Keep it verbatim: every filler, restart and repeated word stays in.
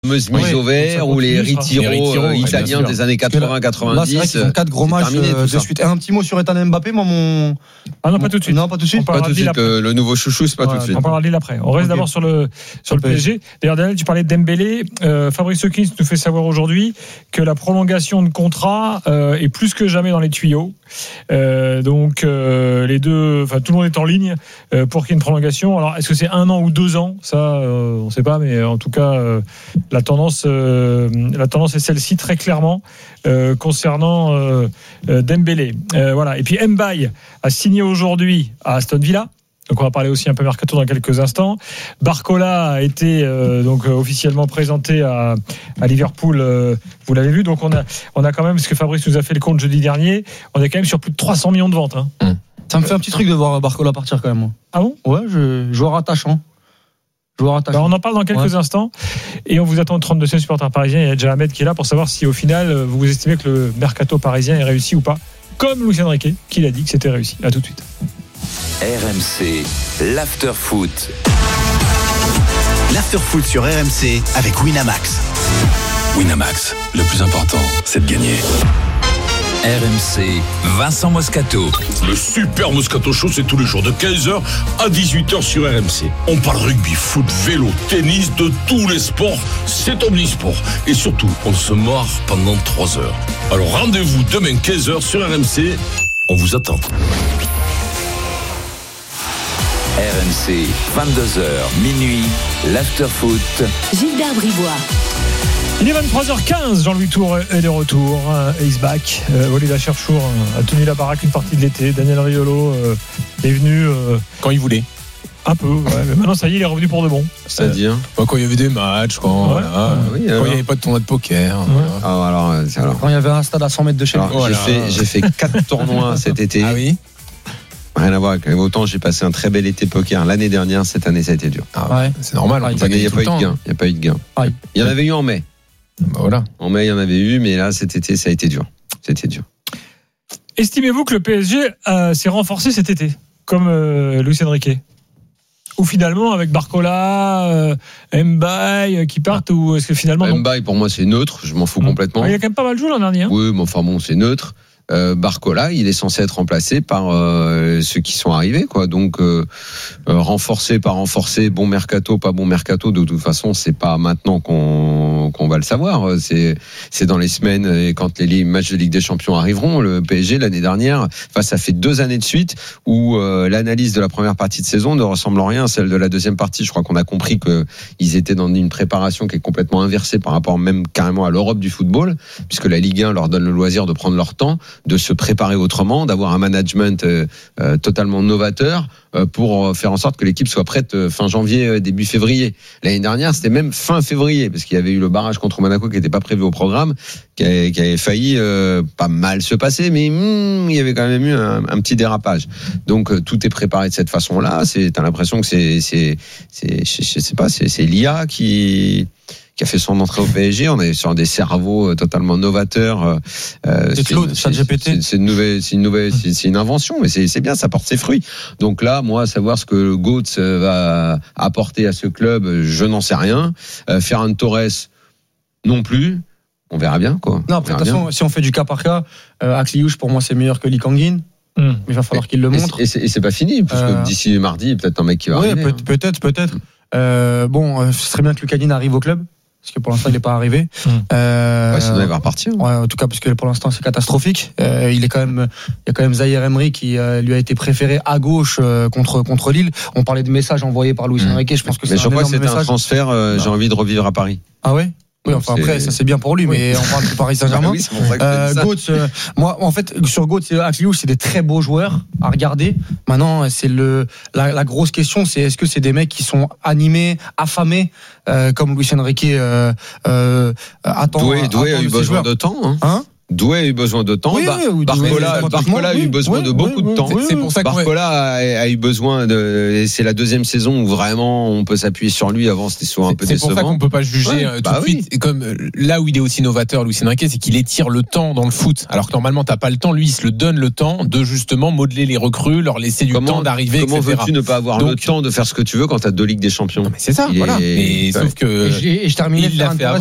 mise ouais, au vert ou les Ritiro, Ritiro italiens ouais, des années quatre-vingts quatre-vingt-dix. Là, c'est vrai qu'ils ont quatre gros matchs de suite. Et un petit mot sur Ethan Mbappé, moi, mon. Ah non, pas tout de suite. Non, pas tout de suite. Pas tout de suite. Le, le nouveau chouchou, c'est pas ouais, tout de suite. On parlera de Lille après. On reste okay. d'abord sur le, sur le P S G. D'ailleurs, Daniel, tu parlais de Dembélé. Euh, Fabrice Hawkins nous fait savoir aujourd'hui que la prolongation de contrat euh, est plus que jamais dans les tuyaux. Euh, donc, euh, les deux, enfin, tout le monde est en ligne euh, pour qu'il y ait une prolongation. Alors, est-ce que c'est un an ou deux ans? Ça, euh, on ne sait pas, mais en tout cas, euh, la tendance. Euh, La tendance est celle-ci très clairement euh, concernant euh, euh, Dembélé. Euh, voilà. Et puis Mbaye a signé aujourd'hui à Aston Villa. Donc on va parler aussi un peu mercato dans quelques instants. Barcola a été euh, donc officiellement présenté à, à Liverpool. Euh, vous l'avez vu. Donc on a on a quand même, parce que Fabrice nous a fait le compte jeudi dernier, on est quand même sur plus de trois cents millions de ventes. Hein. Mmh. Ça me fait un petit truc de voir Barcola partir quand même. Moi. Ah bon? Ouais, je, joueur attachant. Bah on en parle dans quelques ouais. instants et on vous attend au trente-deuxième supporter parisien. Il y a déjà Ahmed qui est là pour savoir si au final vous estimez que le mercato parisien est réussi ou pas, comme Luis Enrique qui l'a dit que c'était réussi. À tout de suite. R M C, l'after-foot. L'after-foot sur R M C avec Winamax. Winamax, le plus important, c'est de gagner. R M C, Vincent Moscato. Le super Moscato Show, c'est tous les jours de quinze heures à dix-huit heures sur R M C. On parle rugby, foot, vélo, tennis, de tous les sports. C'est omnisport. Et surtout, on se marre pendant trois heures. Alors rendez-vous demain quinze heures sur R M C. On vous attend. R M C, vingt-deux heures, minuit, l'after-foot. Gilbert Bribois. Il est vingt-trois heures quinze, Jean-Louis Tour est de retour, he's back. Euh, Walid Cherchour a tenu la baraque une partie de l'été. Daniel Riolo euh, est venu euh, quand il voulait. Un peu, ouais, mais maintenant ça y est, il est revenu pour de bon. C'est-à-dire euh, quand il y avait des matchs, quand ouais. voilà, ah, oui, quand il n'y avait pas de tournoi de poker. Ouais. Voilà. Ah, alors, alors, quand il y avait un stade à cent mètres de chez nous. Voilà. J'ai fait, j'ai fait quatre tournois cet été. Ah oui. Rien à voir avec autant j'ai passé un très bel été poker l'année dernière, cette année ça a été dur. Ah ouais, c'est normal. Ah, il n'y a, a pas eu de gain. Il n'y a pas eu de gain. Ah, il y en avait eu en mai. Bah voilà. En mai, il y en avait eu, mais là, cet été, ça a été dur. C'était dur. Estimez-vous que le P S G euh, s'est renforcé cet été, comme euh, Luis Enrique? Ou finalement, avec Barcola, euh, Mbaye qui partent, ah. ou est-ce que finalement. Mbaye, pour moi, c'est neutre, je m'en fous mmh. complètement. Ah, il y a quand même pas mal joué l'an dernier. Hein. Oui, mais enfin bon, c'est neutre. Euh, Barcola, il est censé être remplacé par euh, ceux qui sont arrivés, quoi. Donc euh, euh, renforcé, pas renforcé, bon mercato, pas bon mercato. De toute façon, c'est pas maintenant qu'on qu'on va le savoir. C'est c'est dans les semaines et quand les matchs de Ligue des Champions arriveront. Le P S G l'année dernière, enfin ça fait deux années de suite où euh, l'analyse de la première partie de saison ne ressemble en rien à celle de la deuxième partie. Je crois qu'on a compris que ils étaient dans une préparation qui est complètement inversée par rapport même carrément à l'Europe du football, puisque la Ligue un leur donne le loisir de prendre leur temps, de se préparer autrement, d'avoir un management euh, euh, totalement novateur euh, pour faire en sorte que l'équipe soit prête euh, fin janvier, euh, début février. L'année dernière, c'était même fin février, parce qu'il y avait eu le barrage contre Monaco qui n'était pas prévu au programme, qui avait, qui avait failli euh, pas mal se passer, mais hmm, il y avait quand même eu un, un petit dérapage. Donc euh, tout est préparé de cette façon-là. C'est, t'as l'impression que c'est, c'est, c'est, je, je sais pas, c'est, c'est l'I A qui qui a fait son entrée au P S G. On est sur des cerveaux totalement novateurs. Euh, c'est Claude, ChatGPT. C'est une nouvelle, c'est une nouvelle, c'est, c'est une invention, mais c'est, c'est bien, ça porte ses fruits. Donc là, moi, savoir ce que Götze va apporter à ce club, je n'en sais rien. Euh, Ferran Torres, non plus. On verra bien, quoi. Non, après, de toute façon, si on fait du cas par cas, euh, Axliouche, pour moi, c'est meilleur que Lee Kangin. Mm. Mais il va falloir qu'il le montre. Et c'est, et c'est pas fini, parce que euh... d'ici mardi, il y a peut-être un mec qui va oui, arriver. Peut- hein. Peut-être, peut-être. Euh, bon, ce serait bien que Lukanin arrive au club. Parce que pour l'instant il n'est pas arrivé. Mmh. Euh, ouais, sinon il va repartir. Ouais, en tout cas parce que pour l'instant c'est catastrophique. Euh, il est quand même, il y a quand même Zahir Emery qui euh, lui a été préféré à gauche euh, contre contre Lille. On parlait de messages envoyés par Luis mmh. Enrique. Je pense que mais c'est je un crois que c'était message. un transfert. Euh, j'ai envie de revivre à Paris. Ah ouais. Oui, enfin après ça c'est bien pour lui, mais oui. on parle du Paris Saint-Germain. Ah oui, c'est pour ça que euh, Götze, euh, moi en fait sur Götze et Axliouche c'est des très beaux joueurs à regarder. Maintenant c'est le la, la grosse question, c'est est-ce que c'est des mecs qui sont animés, affamés euh, comme Luis Enrique euh, euh, attend. Doué, Doué a eu besoin de temps. Hein. hein Doué a eu besoin de temps. Oui, Bar- oui, oui, Barcola, Doué, Barcola a eu oui, besoin oui, de oui, beaucoup oui, de temps. oui, C'est pour ça que Barcola a, a eu besoin de. et C'est la deuxième saison où vraiment on peut s'appuyer sur lui. Avant, c'était souvent un peu c'est pour ça décevant. qu'on peut pas juger Ouais, euh, tout bah de oui. suite. Et comme euh, là où il est aussi novateur, Luis Enrique, c'est qu'il étire le temps dans le foot. Alors que normalement, t'as pas le temps. Lui, il se le donne le temps de justement modeler les recrues, leur laisser du Comment- temps d'arriver, Comment et cetera. veux-tu ne pas avoir le Donc- temps de faire ce que tu veux quand tu as deux Ligues des Champions? Non, mais c'est ça, Il voilà. est- Mais sauf que Et je, et je terminais il l'a faire fait